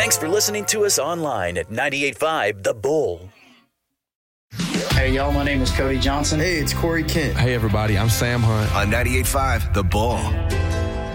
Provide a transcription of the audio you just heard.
Thanks for listening to us online at 98.5 The Bull. Hey, y'all, my name is Cody Johnson. Hey, it's Corey Kent. Hey, everybody, I'm Sam Hunt. On 98.5 The Bull.